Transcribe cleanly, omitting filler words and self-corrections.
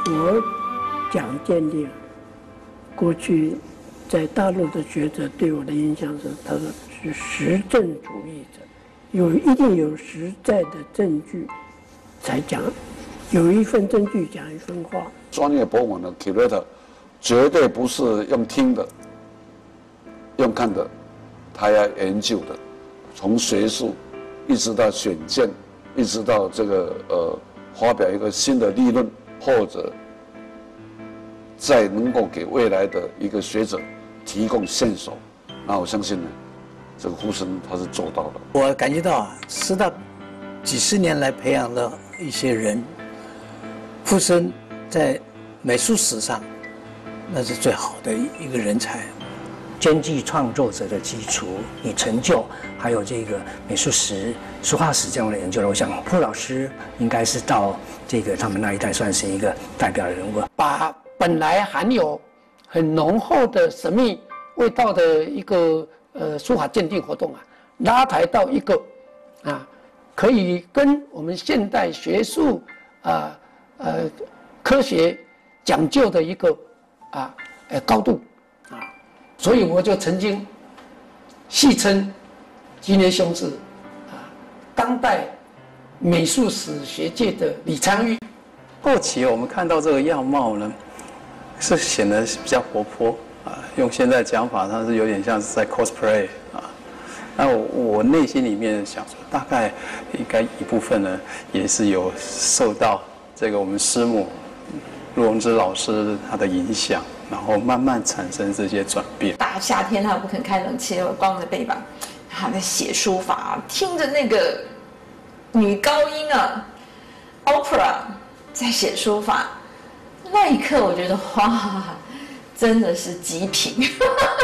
我讲建立过去在大陆的学者对我的印象是，他说是实证主义者，一定有实在的证据才讲，有一份证据讲一分话。 专业博文的 curator 绝对不是用听的、用看的，他要研究的，从学术一直到选件，一直到这个发表一个新的理论，或者再能够给未来的一个学者提供线索。那我相信呢，这个傅声他是做到的。 我感觉到啊，师大几十年来培养的一些人，傅声在美术史上那是最好的一个人才。 兼具创作者的基础与成就，还有这个美术史、书画史这样的研究了。我想傅老师应该是到这个他们那一代算是一个代表的人物， 把本来含有很浓厚的神秘味道的一个书法鉴定活动啊，拉抬到一个可以跟我们现代学术科学讲究的一个高度。所以我就曾经戏称吉年兄是当代美术史学界的李昌钰。 后期我们看到这个样貌呢，是显得比较活泼用现在讲法，它是有点像是在 cosplay 那我内心里面想说，大概应该一部分呢，也是有受到这个我们师母陆荣枝老师他的影响。然后慢慢产生这些转变。 大夏天他不肯开冷气，光着背膀，他在写书法，听着那个女高音opera 在写书法，那一刻我觉得哇，真的是极品。